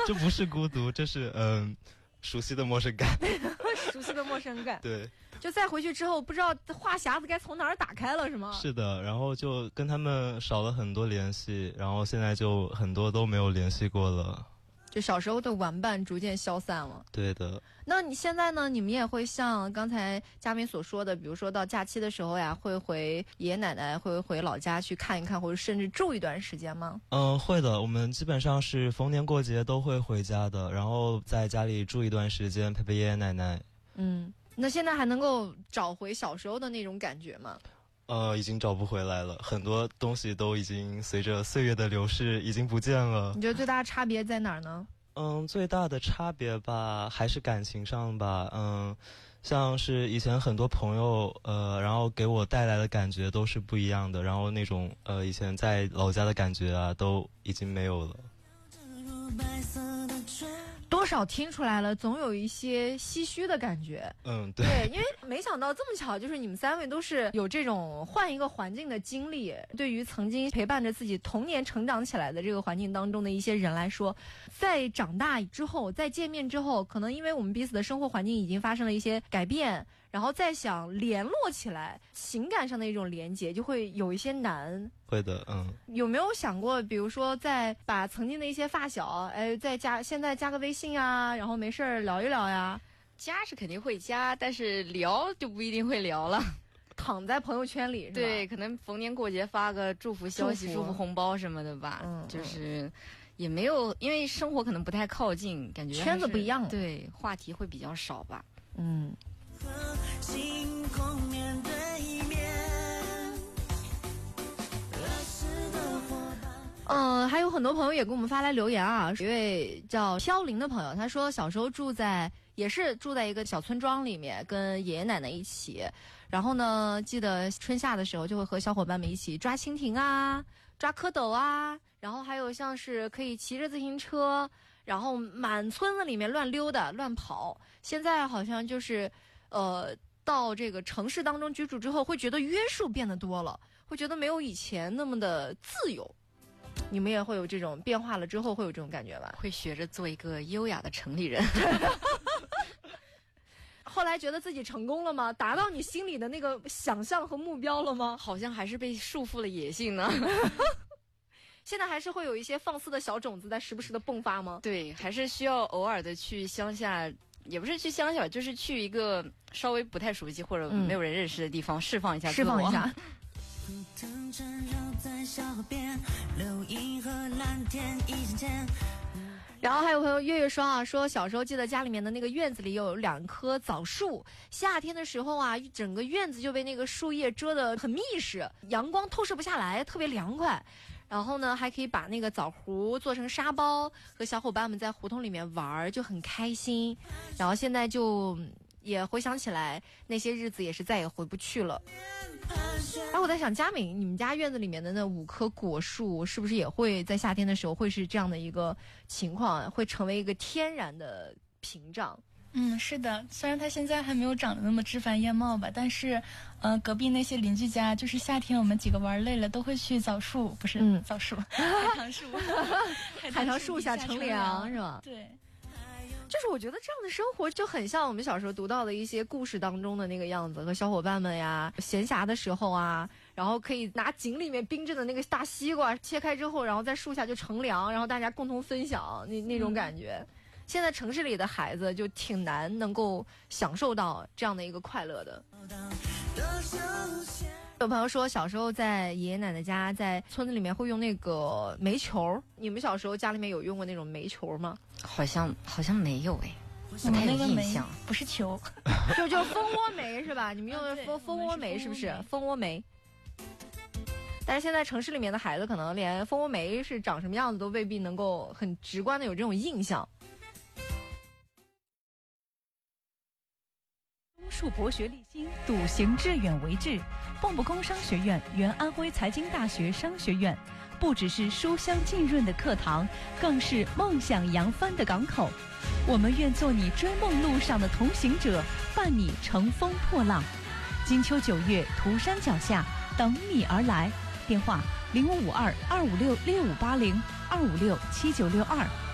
这不是孤独，这是熟悉的陌生感。 熟悉的陌生感。 对， 就再回去之后，不知道话匣子该从哪儿打开了，是吗？ 是的，然后就跟他们少了很多联系，然后现在就很多都没有联系过了。 就小时候的玩伴逐渐消散了。 对的。 那你现在呢？你们也会像刚才嘉宾所说的，比如说到假期的时候呀，会回爷爷奶奶，会回老家去看一看，或者甚至住一段时间吗？ 会的，我们基本上是逢年过节都会回家的，然后在家里住一段时间，陪陪爷爷奶奶。 那现在还能够找回小时候的那种感觉吗？ 已经找不回来了，很多东西都已经随着岁月的流逝已经不见了。 你觉得最大的差别在哪儿呢？ 最大的差别吧，还是感情上吧。像是以前很多朋友，然后给我带来的感觉都是不一样的，然后那种以前在老家的感觉啊，都已经没有了。 多少听出来了，总有一些唏嘘的感觉。 对， 因为没想到这么巧，就是你们三位都是有这种换一个环境的经历。对于曾经陪伴着自己童年成长起来的这个环境当中的一些人来说，在长大之后，在见面之后，可能因为我们彼此的生活环境已经发生了一些改变，然后再想联络起来，情感上的一种连结就会有一些难。 会的。 有没有想过，比如说再把曾经的一些发小，现在加个微信啊，然后没事儿聊一聊呀？ 加是肯定会加，但是聊就不一定会聊了。 躺在朋友圈里是吧？ 对，可能逢年过节发个祝福消息、祝福红包什么的吧。就是也没有，因为生活可能不太靠近，感觉圈子不一样了， 对，话题会比较少吧。 还有很多朋友也给我们发来留言啊。一位叫飘零的朋友，他说小时候也是住在一个小村庄里面，跟爷爷奶奶一起。然后呢，记得春夏的时候就会和小伙伴们一起抓蜻蜓啊，抓蝌蚪啊，然后还有像是可以骑着自行车，然后满村子里面乱溜达、乱跑。现在好像就是到这个城市当中居住之后，会觉得约束变得多了，会觉得没有以前那么的自由。你们也会有这种变化了之后会有这种感觉吧？ 会学着做一个优雅的城里人。 后来觉得自己成功了吗？达到你心里的那个想象和目标了吗？ 好像还是被束缚了野性呢。 现在还是会有一些放肆的小种子在时不时的迸发吗？ 对，还是需要偶尔的去乡下，也不是去乡下，就是去一个稍微不太熟悉或者没有人认识的地方，释放一下自我。 释放一下。然后还有朋友月月说啊，说小时候记得家里面的那个院子里有2棵枣树，夏天的时候啊，整个院子就被那个树叶遮得很密实，阳光透射不下来，特别凉快。然后呢，还可以把那个枣核做成沙包，和小伙伴们在胡同里面玩，就很开心。然后现在就也回想起来，那些日子也是再也回不去了。我在想，佳敏，你们家院子里面的那5棵果树，是不是也会在夏天的时候会是这样的一个情况，会成为一个天然的屏障？ 是的，虽然它现在还没有长得那么枝繁叶茂吧，但是，隔壁那些邻居家，就是夏天我们几个玩累了，都会去枣树，不是枣树，海棠树， 海棠树下乘凉是吧？ 对。 就是我觉得这样的生活就很像我们小时候读到的一些故事当中的那个样子，和小伙伴们呀，闲暇的时候啊，然后可以拿井里面冰镇的那个大西瓜切开之后，然后在树下就乘凉，然后大家共同分享那种感觉。现在城市里的孩子就挺难能够享受到这样的一个快乐的。有朋友说小时候在爷爷奶奶家，在村子里面会用那个煤球，你们小时候家里面有用过那种煤球吗？ 好像没有哎， 我们那个煤不是球， 就蜂窝煤是吧？你们用的蜂窝煤是不是？蜂窝煤。但是现在城市里面的孩子可能连蜂窝煤是长什么样子都未必能够很直观的有这种印象。 树博学立心，笃行致远为志。蚌埠工商学院原安徽财经大学商学院，不只是书香浸润的课堂，更是梦想扬帆的港口。我们愿做你追梦路上的同行者，伴你乘风破浪。金秋9月，涂山脚下，等你而来。电话：0552-256-6580，256-7962。